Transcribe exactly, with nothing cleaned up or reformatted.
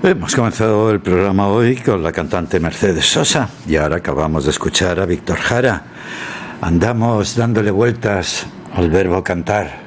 Hemos comenzado el programa hoy con la cantante Mercedes Sosa y ahora acabamos de escuchar a Víctor Jara. Andamos dándole vueltas al verbo cantar.